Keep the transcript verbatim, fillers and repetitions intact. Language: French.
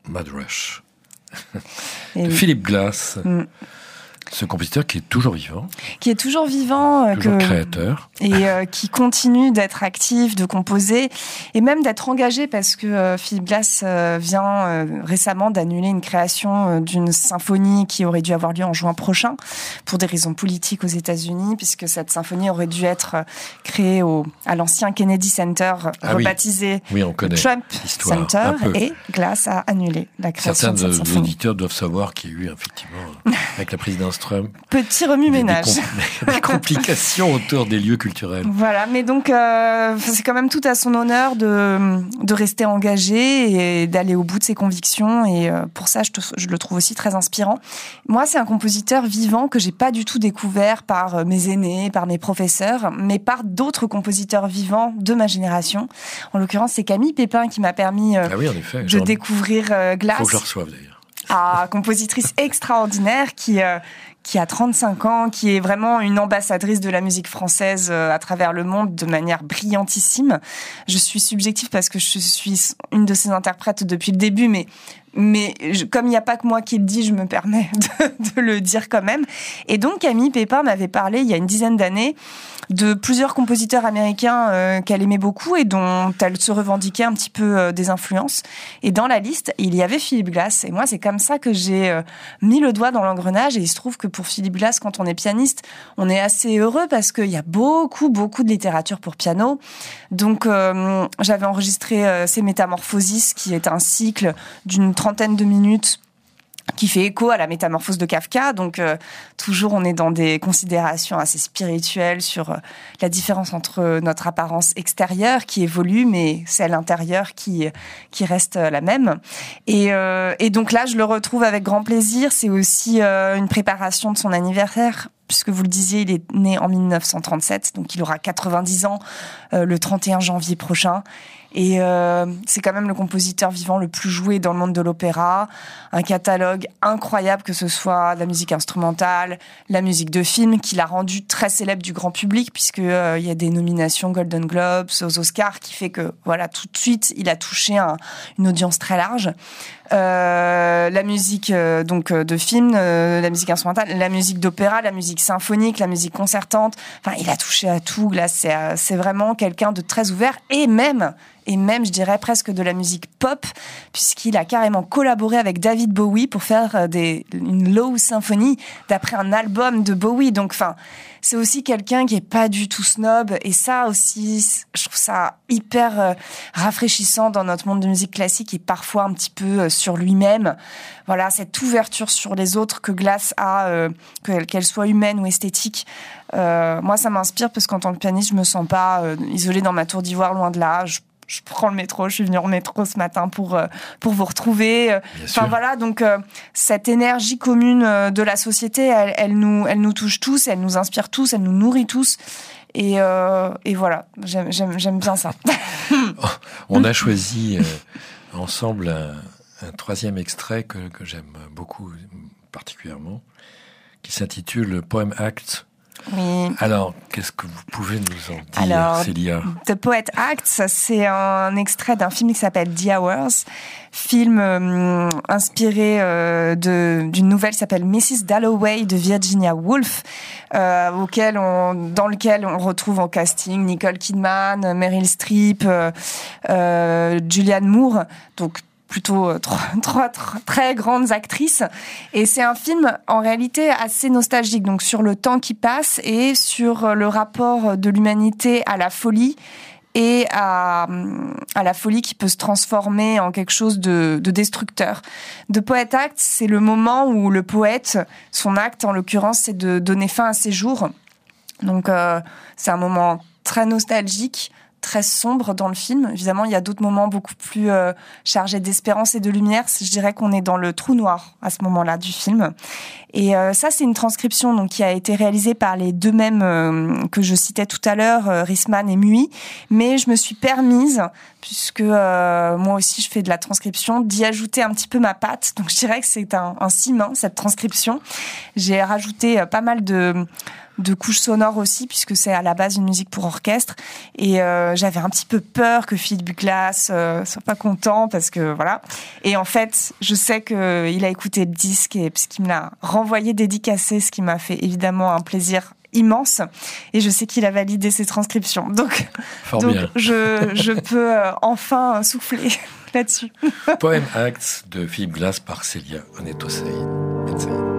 Mad Rush. Et Philip Glass. Mm. Ce compositeur qui est toujours vivant. Qui est toujours vivant. Toujours que, créateur. Et euh, qui continue d'être actif, de composer, et même d'être engagé, parce que euh, Philip Glass euh, vient euh, récemment d'annuler une création euh, d'une symphonie qui aurait dû avoir lieu en juin prochain, pour des raisons politiques aux États-Unis, puisque cette symphonie aurait dû être créée au, à l'ancien Kennedy Center, ah rebaptisé oui. Oui, on connaît Trump l'histoire, Center, et Glass a annulé la création Certains de cette symphonie. auditeurs doivent savoir qu'il y a eu, effectivement, avec la présidence Trump, petit remue-ménage. Des, compl- des complications autour des lieux culturels. Voilà, mais donc euh, c'est quand même tout à son honneur de, de rester engagé et d'aller au bout de ses convictions. Et euh, pour ça, je, te, je le trouve aussi très inspirant. Moi, c'est un compositeur vivant que j'ai pas du tout découvert par mes aînés, par mes professeurs, mais par d'autres compositeurs vivants de ma génération. En l'occurrence, c'est Camille Pépin qui m'a permis euh, ah oui, en effet, de découvrir euh, Glass. Faut que je le reçoive d'ailleurs. Ah, compositrice extraordinaire qui euh, qui a trente-cinq ans, qui est vraiment une ambassadrice de la musique française euh, à travers le monde de manière brillantissime. Je suis subjective parce que je suis une de ses interprètes depuis le début, mais mais je, comme il n'y a pas que moi qui le dis, je me permets de, de le dire quand même. Et donc Camille Pépin m'avait parlé il y a une dizaine d'années de plusieurs compositeurs américains euh, qu'elle aimait beaucoup et dont elle se revendiquait un petit peu euh, des influences. Et dans la liste, il y avait Philip Glass. Et moi, c'est comme ça que j'ai euh, mis le doigt dans l'engrenage. Et il se trouve que pour Philip Glass, quand on est pianiste, on est assez heureux parce qu'il y a beaucoup, beaucoup de littérature pour piano. Donc, euh, j'avais enregistré euh, ses Métamorphoses, qui est un cycle d'une trentaine de minutes qui fait écho à la Métamorphose de Kafka. Donc, euh, toujours, on est dans des considérations assez spirituelles sur euh, la différence entre notre apparence extérieure qui évolue, mais celle intérieure qui qui reste la même. Et, euh, et donc là, je le retrouve avec grand plaisir. C'est aussi euh, une préparation de son anniversaire, puisque vous le disiez, il est né en mille neuf cent trente-sept, donc il aura quatre-vingt-dix ans euh, le trente et un janvier prochain. Et euh, c'est quand même le compositeur vivant le plus joué dans le monde de l'opéra. Un catalogue incroyable, que ce soit la musique instrumentale, la musique de film, qui l'a rendu très célèbre du grand public, puisque euh, il y a des nominations Golden Globes, aux Oscars, qui fait que voilà, tout de suite, il a touché un, une audience très large. Euh, la musique euh, donc de film, euh, la musique instrumentale, la musique d'opéra, la musique symphonique, la musique concertante. Enfin, il a touché à tout. Là, c'est euh, c'est vraiment quelqu'un de très ouvert et même et même, je dirais presque de la musique pop, puisqu'il a carrément collaboré avec David Bowie pour faire des une Low Symphony d'après un album de Bowie. Donc, enfin, c'est aussi quelqu'un qui est pas du tout snob, et ça aussi, je trouve ça hyper euh, rafraîchissant dans notre monde de musique classique et parfois un petit peu euh, sur lui-même. Voilà, cette ouverture sur les autres que Glass a, euh, que, qu'elle soit humaine ou esthétique. Euh, moi, ça m'inspire parce qu'en tant que pianiste, je me sens pas euh, isolée dans ma tour d'ivoire, loin de là. Je, je prends le métro, je suis venue en métro ce matin pour euh, pour vous retrouver. Bien enfin sûr. Voilà, donc euh, cette énergie commune euh, de la société, elle, elle nous elle nous touche tous, elle nous inspire tous, elle nous nourrit tous. Et, euh, et voilà, j'aime, j'aime, j'aime bien ça. On a choisi euh, ensemble un, un troisième extrait que, que j'aime beaucoup particulièrement, qui s'intitule Poem Act. Oui. Alors, qu'est-ce que vous pouvez nous en dire, Alors, Célia ? The Poet Act, c'est un extrait d'un film qui s'appelle The Hours, film euh, inspiré euh, de, d'une nouvelle qui s'appelle missus Dalloway de Virginia Woolf, euh, auquel on, dans lequel on retrouve en casting Nicole Kidman, Meryl Streep, euh, euh, Julianne Moore, donc plutôt trois, trois, trois très grandes actrices. Et c'est un film, en réalité, assez nostalgique, donc sur le temps qui passe et sur le rapport de l'humanité à la folie et à, à la folie qui peut se transformer en quelque chose de, de destructeur. The Poet Act, c'est le moment où le poète, son acte, en l'occurrence, c'est de donner fin à ses jours. Donc, euh, c'est un moment très nostalgique, très sombre dans le film. Évidemment, il y a d'autres moments beaucoup plus euh, chargés d'espérance et de lumière. Je dirais qu'on est dans le trou noir à ce moment-là du film. Et euh, ça, c'est une transcription donc qui a été réalisée par les deux mêmes euh, que je citais tout à l'heure, euh, Risman et Mui. Mais je me suis permise, puisque euh, moi aussi je fais de la transcription, d'y ajouter un petit peu ma patte. Donc je dirais que c'est un, un ciment, cette transcription. J'ai rajouté euh, pas mal de de couches sonores aussi, puisque c'est à la base une musique pour orchestre. Et euh, j'avais un petit peu peur que Philip Glass euh, soit pas content, parce que voilà. Et en fait, je sais que il a écouté le disque et puisqu'il me l'a renvoyé dédicacé, ce qui m'a fait évidemment un plaisir immense, et je sais qu'il a validé ses transcriptions. Donc, Fort donc bien. je, je peux euh, enfin souffler là-dessus. Poème Acts de Philip Glass par Célia Oneto Saïd.